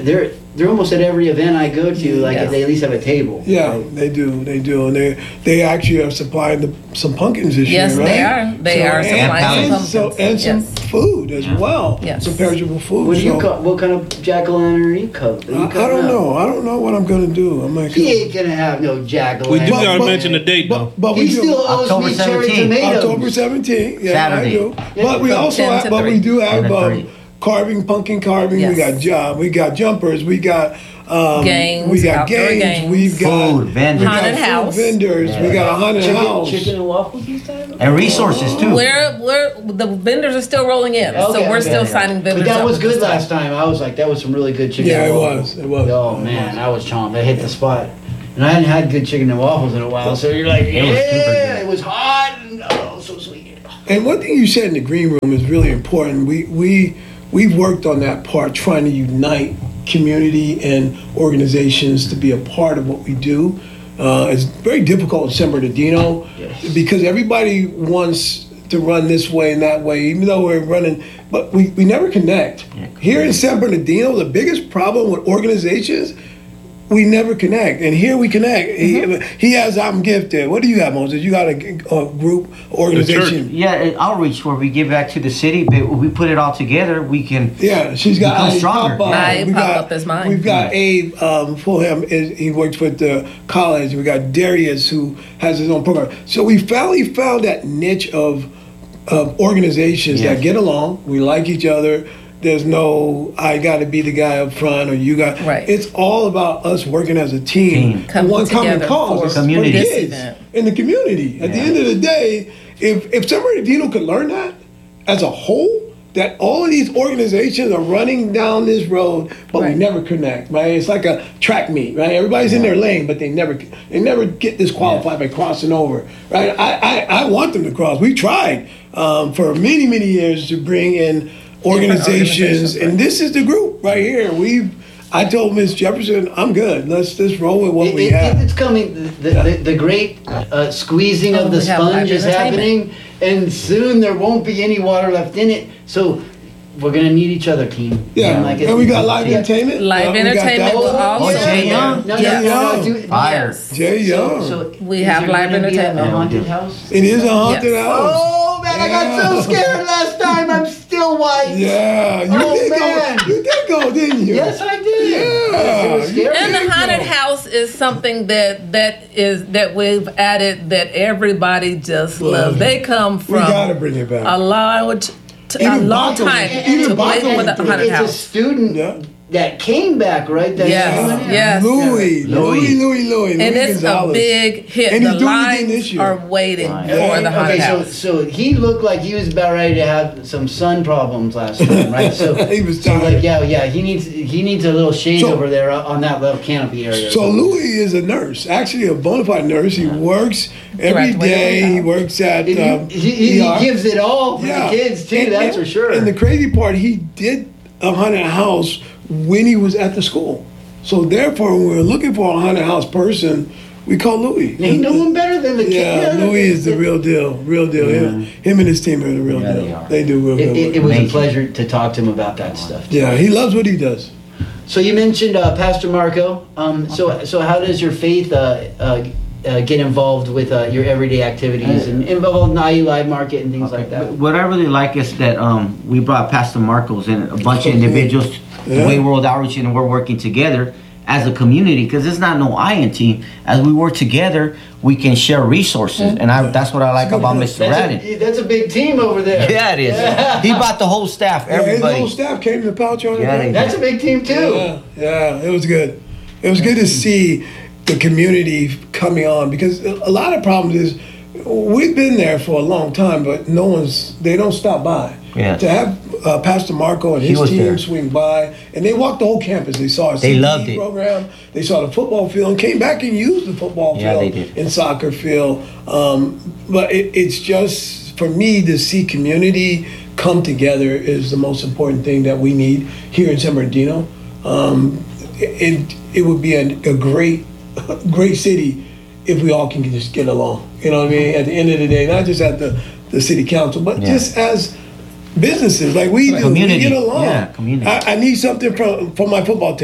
they're almost at every event I go to. Like Yes. they at least have a table. Yeah, right? they do. They do, and they they actually are supplying the, some pumpkins this Yes, year, right? they are. They are and, supplying and, some so, pumpkins. and some Yes. food as well. Yes. Some perishable food. What do you so- call? What kind of jack o' lantern are you co- I, I don't know. I don't know what I'm gonna do. I'm like, He ain't gonna have no jack o' We do lantern. gotta but- mention the date though. but, but we He do. still owes October me cherry seventeenth. tomatoes. October seventeenth. Yeah, Saturday. I do. Yeah, But we from also ten have, to but we three. do have ten to um, three. carving, pumpkin carving. We Yes. got job. We got jumpers. We got um, Games, We got outdoor games. games. We've got Food, vendors. we got Haunted food house. vendors. We got a haunted Chicken, house. chicken and waffles this time. And resources too. We're, we're, the vendors are still rolling in, so Okay, we're okay, still yeah. signing vendors. But that up was at this good time. last time. I was like, that was some really good chicken. Yeah, and it waffles. was. It was. Oh It man, was. I was chomped. I hit the spot, and I hadn't had good chicken and waffles in a while. So you're like, It was super yeah, good. it was hot and oh, so sweet. And one thing you said in the green room is really important. We we we've worked on that part, trying to unite community and organizations to be a part of what we do. Uh, it's very difficult in San Bernardino because everybody wants to run this way and that way, even though we're running, but we, we never connect. Here in San Bernardino, the biggest problem with organizations, we never connect, and here we connect. Mm-hmm. He, he has I'm Gifted. What do you have, Moses? You got a, a group organization? Yeah, uh, outreach where we give back to the city, but when we put it all together, we can. Yeah, she's got Become Abe stronger. Pop-Up. Abe We got- Pop-Up is mine. We've got Abe um, Fulham. Is, he works with the college. We got Darius who has his own program. So we finally found that niche of of organizations Yes. that get along. We like each other. There's no I got to be the guy up front or you got. Right. It's all about us working as a team. Team. for Coming one common together cause. for- It's for Community. this kids event. in the community. At the Yeah. end of the day, if if San Bernardino could learn that as a whole, that all of these organizations are running down this road, but we Right. never connect, right? It's like a track meet, right? Everybody's in their lane, but they never they never get disqualified by crossing over, right? I, I, I want them to cross. We tried um, for many, many years to bring in organizations, organizations, and this is the group right here. We, I told Miz Jefferson, I'm good. Let's just roll with what It, we it, have. it's coming. The, the, the great uh, squeezing Oh, of the we have sponge live is entertainment. happening, and soon there won't be any water left in it. So we're gonna need each other, team. Yeah, And, like, and we got live yeah. entertainment. Live Uh, we got entertainment that. will also Oh, Jay be Young. No, no, Yes. no, no, do- Fire. yes. Jay So, Young. so We is have there live gonna be a- entertainment. A haunted house. It is a haunted Yes. house. Oh man, I got so Yeah. scared last time. I'm still white. Yeah, you Oh, did man. go. You did go, didn't you? Yes, I did. Yeah. It was scary. And There the you haunted go. house is something that that is that we've added that everybody just loves. They come We from gotta bring it back. a large, t- a Even long Baco- time even to Baco wait for went the through it. haunted It's a house. student Yeah. that came back, right? That's Yes, doing it? yes. Louis, Louis, Louis. Louis, Louis, And Louis it's a Gonzalez. big hit. And The he's doing it again this lines year. are waiting Right. for the haunted Okay, so house. so he looked like he was about ready to have some sun problems last time, right? So He was so tired. like yeah, yeah. He needs he needs a little shade So- over there on that little canopy area. So Louis is a nurse, actually a bona fide nurse. He works every Graduated day. from He works at He, um, he, he, E R. he gives it all for Yeah. the kids too. And- that's and- for sure. And the crazy part, he did a haunted house when he was at the school. So therefore, when we were looking for a haunted house person, we called Louis. he knew him better than the Yeah, kid. Louis is the real deal. Real deal. Him, him and his team are the real Yeah, deal. they are. They do real It, good it, work. it was a Amazing. pleasure to talk to him about that stuff. Yeah, he loves what he does. So you mentioned uh, Pastor Marco. Um, so so how does your faith uh, uh, uh, get involved with uh, your everyday activities and involved in the I U Live Market and things like that? What I really like is that um, we brought Pastor Marcos and a bunch of individuals Yeah. to Way World Outreach, and we're working together as a community because it's not no I N team. As we work together, we can share resources, and I, that's what I like about Mister That's Radin. a, that's a big team over there. Yeah, it is. He brought the whole staff, Yeah, his everybody. whole staff came to Pouch on Yeah, they That's a big team too. Yeah, yeah, it was good. It was good to see the community coming on because a lot of problems is we've been there for a long time, but no one's they don't stop by. Yeah. To have uh, Pastor Marco and He his was team there. swing by, and they walked the whole campus. They saw our They C T E loved it. program. They saw the football field and came back and used the football Yeah, field they did. and soccer field. Um, but it, it's just for me to see community come together is the most important thing that we need here in San Bernardino. Um, it it would be a, a great great city if we all can just get along. You know what I mean? At the end of the day, not just at the, the city council, but Yeah. just as businesses like we do. Community. We get along. Yeah, community. I, I need something from from my football team.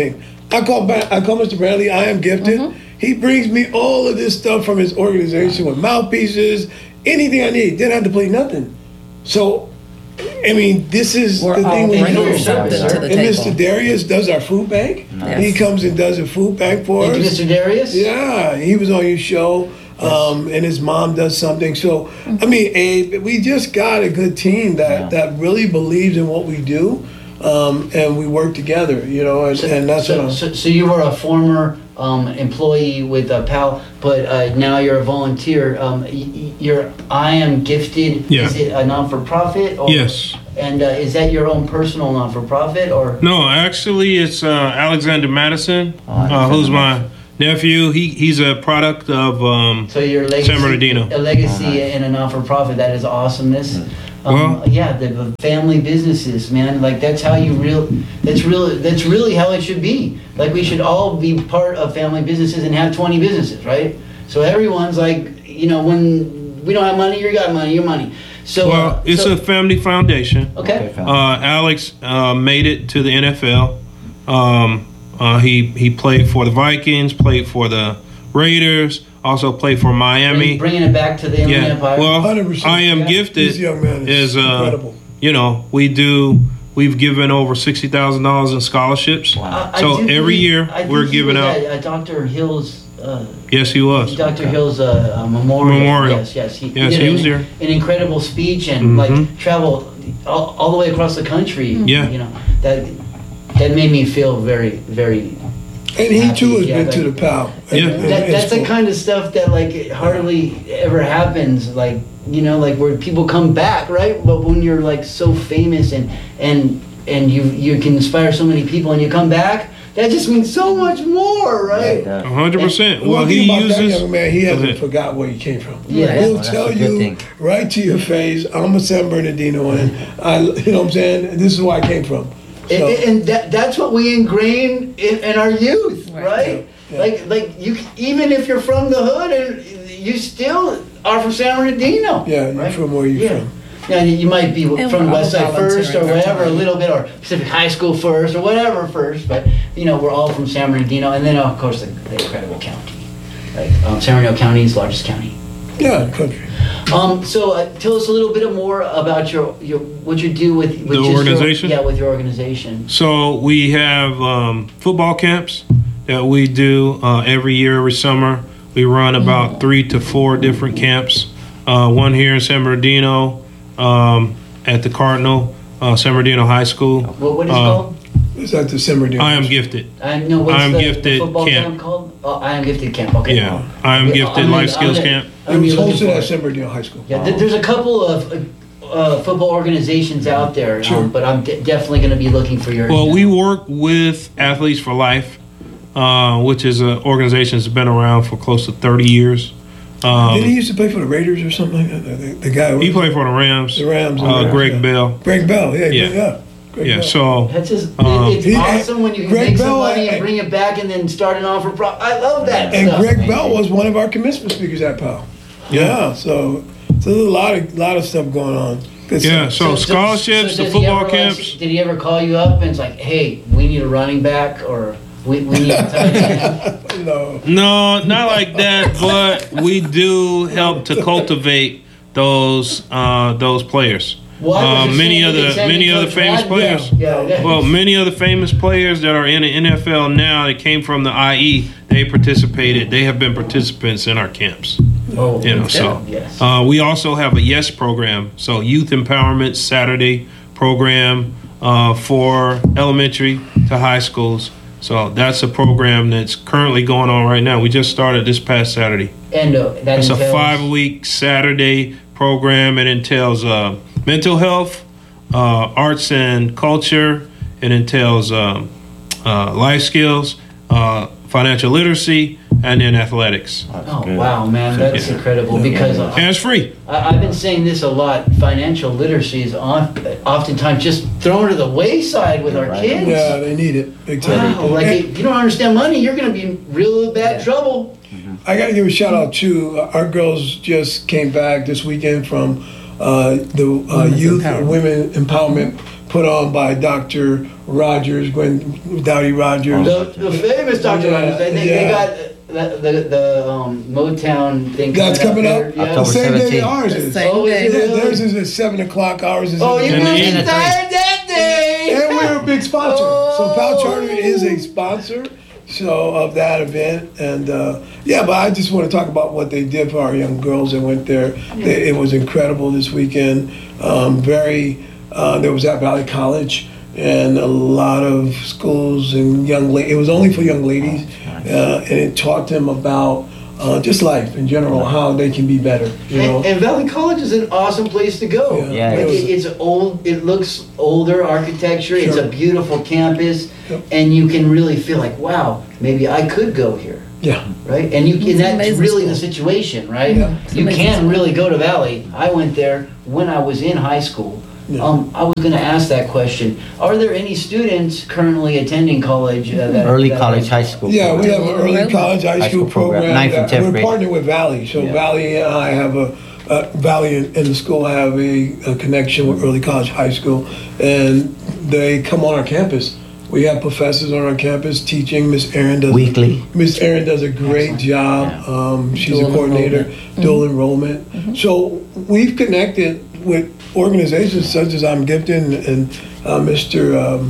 I call back, I call Mister Bradley. I am gifted. Mm-hmm. He brings me all of this stuff from his organization with mouthpieces, anything I need. Didn't have to play nothing. So, I mean, this is We're the all thing we bringing do. something to the And Mister table. Darius does our food bank. Nice. He comes and does a food bank for Thank you, us. Mister Darius. Yeah, he was on your show, um, and his mom does something. So, I mean, Abe, we just got a good team that, Yeah. that really believes in what we do, um, and we work together, you know, and, and that's what so, I'm... so, so you were a former um, employee with uh, PAL, but uh, now you're a volunteer. Um, y- y- you're I Am Gifted. Yeah. Is it a non-for-profit? Or, Yes. And uh, is that your own personal non-for-profit or? No, actually, it's uh, Alexander Madison, Oh, uh, who's my nephew. He he's a product of um, So your legacy, San Bernardino. a legacy Oh, nice. in a non-for-profit, that is awesomeness. Um, Well- yeah, the, the family businesses, man. Like that's how you real. That's really that's really how it should be. Like we should all be part of family businesses and have twenty businesses, right? So everyone's like, you know, when we don't have money, you got money, your money. So Well, uh, it's so- a family foundation. okay. Uh, Alex uh, made it to the N F L. Um, uh, he he played for the Vikings, played for the Raiders, also played for Miami. Bringing it back to the Inland Yeah. Empire. Well, one hundred percent. I am Yeah. gifted. This young man is uh, incredible. you know, we do. We've given over sixty thousand dollars in scholarships. I- I So do every believe- year I think we're he giving was out. at, uh, Doctor Hill's. Uh, Yes, he was. Doctor Hill's uh, uh, memorial. Memorial. Yes, yes. He, Yes, did he an, was there. An incredible speech and Mhm. like travel all, all the way across the country. Yeah. You know that that made me feel very, very. And he too has Yeah, been like- to the PAL. Yeah. And- and That, it's that's the cool. kind of stuff that like hardly ever happens. Like you know, like where people come back, right? But when you're like so famous and and and you you can inspire so many people and you come back, that just means so much more, right? Yeah, A hundred percent. One Well, thing he about that uses. young man, he Go hasn't ahead. forgot where he came from. Yeah. He'll Well, that's tell a good you thing. right to your face, I'm a San Bernardino, and I, you know what I'm saying? This is where I came from. And, So, and that, that's what we ingrain in, in our youth, right? Right. Yeah. Like, like you, even if you're from the hood, and you still are from San Bernardino. yeah, you're right? from where you're Yeah. from. Yeah, you you might be And from we're West all Side first, or volunteering our whatever, a time. little bit, or Pacific High School first, or whatever first. But you know, we're all from San Bernardino, and then of course the, the incredible county. Like um, San Bernardino County is the largest county. Yeah, country. Um, so uh, tell us a little bit more about your, your what you do with, with The just your- organization? yeah, with your organization. So we have um, football camps that we do uh, every year, every summer. We run about three to four different camps. Uh, one here in San Bernardino um, at the Cardinal, uh, San Bernardino High School. What, what is it Uh, called? It's at the San Bernardino. I am gifted. I know what's I Am the, Gifted the football camp, camp. called? Oh, I am gifted camp. Okay. Yeah, I am Yeah, gifted I'm life gonna- skills I'm gonna- camp. I'm It was gonna be looking hosted for at it. San Bernardino High School. Yeah, th- there's a couple of uh, uh, football organizations out there, Sure. um, but I'm de- definitely going to be looking for yours. Well, now. we work with Athletes for Life, uh, which is an organization that's been around for close to thirty years. Um, Did he used to play for the Raiders or something like that? The, the, the guy. he played for the Rams. the Rams. the Uh, Rams, Greg yeah. Bell. Greg Bell. Yeah. Yeah. Yeah. yeah. Greg Yeah, Bell. so That's just, Um, it, it's He- awesome when you can Greg make some Bell, money I- and bring it back and then start an offer. Pro- I love that And stuff. Greg Bell was one of our commencement speakers at PAL. Yeah. So, so there's a lot of lot of stuff going on. Good yeah, stuff. so scholarships, does the he football ever, like, camps. did he ever call you up and it's like, hey, we need a running back or we, we need a tight end? no. No, not like that, but we do help to cultivate those uh, those players. Well, I was Uh, just many saying of we the could send many you of the Coach famous Rod, players. Yeah, yeah. Well, many of the famous players that are in the N F L now that came from the I E, they participated. They have been participants in our camps. oh, You know, so yes. uh, we also have a YES program, so Youth Empowerment Saturday program uh, for elementary to high schools. So that's a program that's currently going on right now. We just started this past Saturday. and uh, that It's a entails- five-week Saturday program. It entails uh, mental health, uh, arts and culture. It entails um, uh, life skills, uh, financial literacy, and then athletics. Oh wow, man, that's Yeah. incredible because uh, And it's free. I, I've been saying this a lot. Financial literacy is on, oftentimes just thrown to the wayside with our Right. kids. Yeah, they need it big time. Wow, like And if you don't understand money, you're going to be in real bad Yeah. trouble. I got to give a shout out to uh, our girls. Just came back this weekend from uh, the uh, Women's youth empowerment. women empowerment put on by Doctor Rogers, Gwen Dowdy Rogers. The, the famous Doctor Yeah, Rogers. They, they, yeah. they got the, the, the um, Motown thing. That's coming up. there. Yeah. The October same day that seventeenth. ours The is. same Oh, is day. it Yeah, really? theirs is at seven o'clock. Ours is. Oh, at you In the must be evening. tired that day. And we're a big sponsor. So Pal Oh. Charter is a sponsor, so of that event. And uh, yeah, but I just want to talk about what they did for our young girls that went there. They, it was incredible this weekend. Um, very, uh, there was at Valley College and a lot of schools and young ladies. It was only for young ladies, uh, and it taught them about uh, just life in general, how they can be better. You know. And, and Valley College is an awesome place to go. Yeah. Yeah, Like, it was- it- it's old. It looks older architecture. It's Sure. a beautiful campus, Yep. and you can really feel like, wow, maybe I could go here, Yeah. right? And you It's and an that's amazing really school. the situation, right? Yeah. It's an You amazing can school. really go to Valley. I went there when I was in high school. Yeah. Um, I was going to ask that question. Are there any students currently attending college? Uh, that, Early that- college, high school. Yeah, we have an Program. early college high High school school program, program. ninth and that- tenth We're grade. partnered with Valley, so Yeah. Valley and I have a, uh, Valley and, and the school have a, a connection with early college high school, and they come on our campus. We have professors on our campus teaching. Miss Erin does Weekly. Miss Erin does a great job. Yeah. Um, she's Dual a coordinator, enrollment. dual enrollment. So we've connected with organizations such as I'm Gifted and, and uh, Mister Um,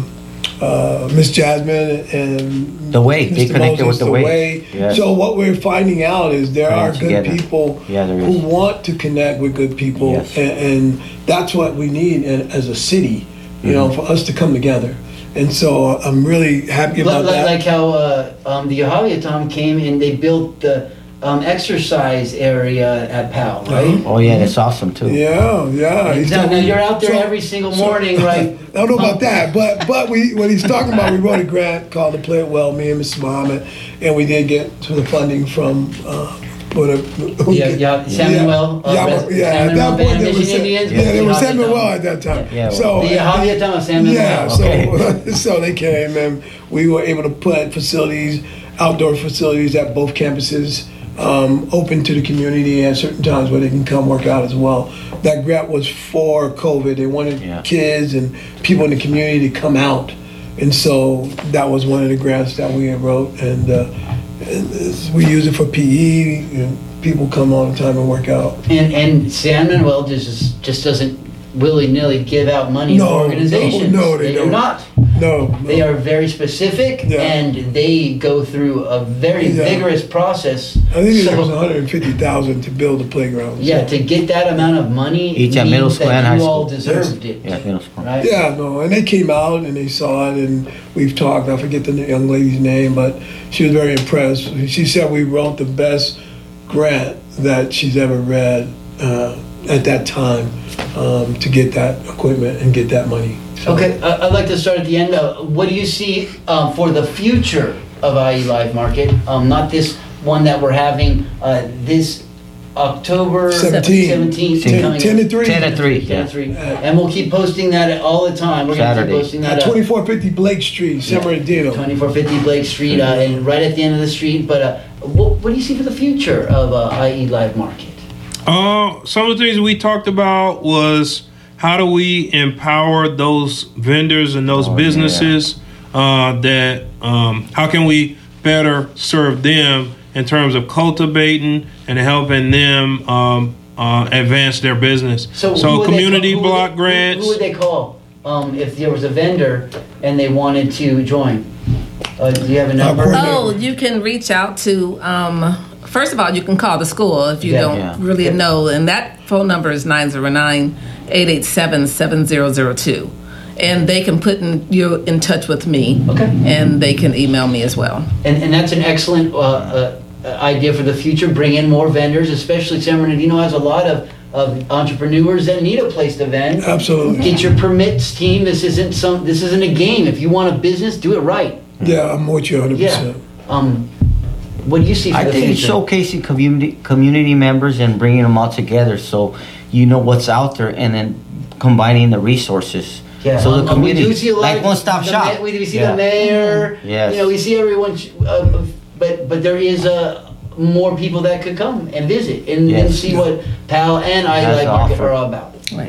uh, Miss Jasmine and The Way. They Mister connected with Moses, The Way. Yes. So what we're finding out is there Bring are it good together. people Yeah, there who is. want to connect with good people, Yes. and, and that's what we need in, as a city. You know, Mm-hmm. for us to come together. And so I'm really happy Like, about like, that. like how uh, um, the Yahweh Tom came and they built the um, exercise area at Powell, right? Oh yeah, that's awesome too. Yeah, yeah. He's Now, now talking- you're out there so- every single so- morning, right? I don't know about that, but but we what he's talking about, we wrote a grant called the Play It Well, me and Mister Muhammad, and we did get to the funding from uh, what a, who Yeah, get- yeah, Samuel, uh, yeah, Res- yeah, at Samuel that Band point there Mission was Sa- Indians, yeah, there was Yahweh Samuel Tom. Well at that time. Yeah, so The Yahweh Tom, Samuel yeah, Well. so Okay. so they came and we were able to put facilities, outdoor facilities at both campuses. Um, open to the community at certain times where they can come work out as well. That grant was for COVID. They wanted Yeah. kids and people in the community to come out, and so that was one of the grants that we wrote. And, uh, and it's- we use it for P E. And people come all the time and work out. And and San Manuel just just doesn't willy nilly give out money No, to organizations. no, no, they do don't. not. No, no. They are very specific, Yeah. and they go through a very Yeah. vigorous process. I think So- it was one hundred fifty thousand to build a playground. Yeah, so. to get that amount of money Each at middle means school that and high you all school. deserved it. Yeah, middle school. Right? Yeah, no, and they came out and they saw it, and we've talked. I forget the young lady's name, but she was very impressed. She said we wrote the best grant that she's ever read uh, at that time um, to get that equipment and get that money. So- Okay, uh, I'd like to start at the end. Uh, what do you see uh, for the future of I E Live Market? Um, not this one that we're having uh, this October Seventeen. seventeenth. Ten, coming ten up. to three. Ten to three. ten Yeah. to three. And we'll keep posting that all the time. We're going to keep Saturday. posting that At up. twenty-four fifty Blake Street, San Bernardino. twenty-four fifty Blake Street, uh, and right at the end of the street. But uh, what, what do you see for the future of uh, I E Live Market? Uh, some of the things we talked about was how do we empower those vendors and those Oh, businesses uh, that um, how can we better serve them in terms of cultivating and helping them um, uh, advance their business. So, who So would they community call- who would block they- grants. Who, who would they call um, if there was a vendor and they wanted to join? Uh, do you have a number? coordinator. Oh, you can reach out to, um, first of all, you can call the school if you Yeah. don't Yeah. really Yeah. know. And that phone number is nine zero nine, eight eight seven, seven zero zero two. And they can put in, you in touch with me. Okay. And they can email me as well. And, and that's an excellent uh, uh, idea for the future. Bring in more vendors, especially San Bernardino has a lot of, of entrepreneurs that need a place to vend. Absolutely. Get your permits team. This isn't some. This isn't a game. If you want a business, do it right. Yeah, I'm with you one hundred Yeah. percent. Um, what do you see for I the think it's future? showcasing community community members and bringing them all together, so you know what's out there, and then combining the resources. Yeah, So um, the um, we do community, see a lot like of- one stop the shop. ma- We, we see Yeah. the mayor. Yes. You know, we see everyone. Uh, but but there is uh, more people that could come and visit and, and Yes. see what Pal and I Has Like to Market offer. are all about. Right.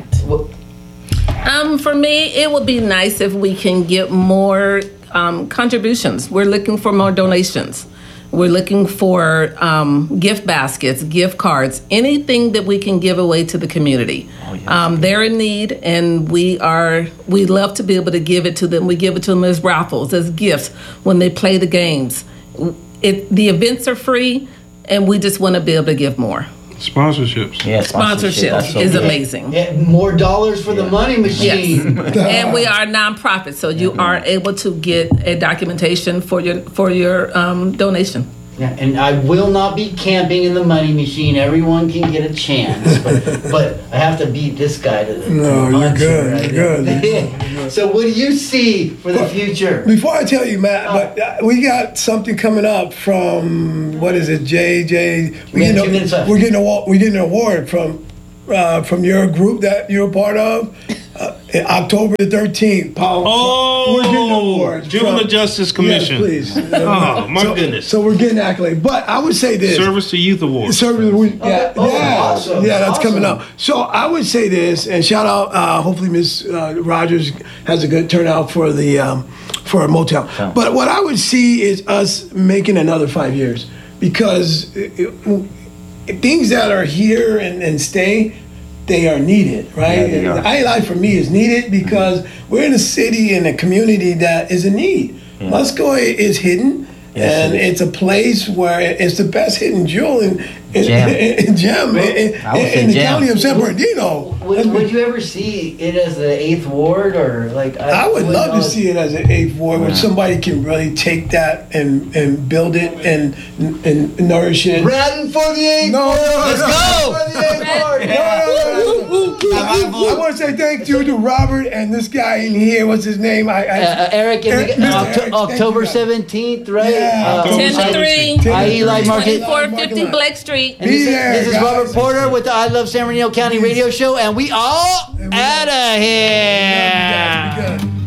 Um, for me, it would be nice if we can get more um, contributions. We're looking for more donations. We're looking for um, gift baskets, gift cards, anything that we can give away to the community. Oh, yes. um, they're in need, and we are. We love to be able to give it to them. We give it to them as raffles, as gifts when they play the games. It, the events are free, and we just want to be able to give more. Sponsorships. Yeah, Sponsorship That's so is good. amazing. Yeah, more dollars for the money machine. Yes. And we are a nonprofit, so you are able to get a documentation for your for your um, donation. Yeah, and I will not be camping in the money machine. Everyone can get a chance, but, but I have to beat this guy to the No, you're punch good, right you're there. good. So what do you see for the future? Before I tell you, Matt, but uh, we got something coming up from what is it, J J? We have two minutes left. We're getting a we're getting an award from uh, from your group that you're a part of. Uh, October the thirteenth, Paul. Oh, we're getting awards. Juvenile from- Justice Commission. Yes, please. Oh, my so, goodness. So we're getting accolades. But I would say this. Service to Youth Award. Service, we, yeah, Oh, yeah, awesome. yeah, that's Awesome. coming up. So I would say this, and shout out. Uh, hopefully, Miss uh, Rogers has a good turnout for the um, for a motel. Yeah. But what I would see is us making another five years because it, it, things that are here and, and stay. They are needed, right? Yeah, they are. I Life for me is needed because we're in a city and a community that is in need. Yeah. Muscoy is hidden, Yes, and it it's is. a place where it's the best hidden jewel in in, Gem. in, in, gem, in, I would in, say in the gem. county of San Bernardino. Would, would you ever see it as the eighth ward or like? I would wouldn't love to know. see it as an eighth ward where somebody can really take that and, and build it and and nourish it. Ratting for the eighth No, ward. no, no, Let's no. go. For the eighth ward. No, no, no, no. I, I want to say thank you to Robert and this guy in here. What's his name? I, I Uh, uh, Eric, and Eric- we- Mister Octo- Eric, thank October you. seventeenth, right? Yeah. Uh, ten to three, I E Live Market. twenty-four fifty Black Street. And this, Be is, there, this is guys. Robert Porter with the I Love San Bernardino County radio show, and we all we out of We here. got it. We got it.